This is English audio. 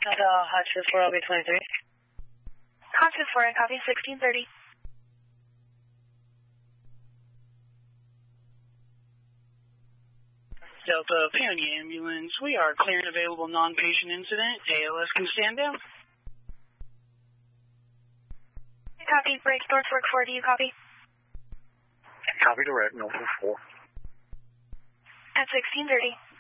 Hotchkiss 4, LB 23. Hotchkiss 4, I copy 1630. Delta Peony Ambulance, we are clearing available non-patient incident. ALS can stand down. Copy, break, Northfork 4, do you copy? Copy direct, Northfork 4. At 1630.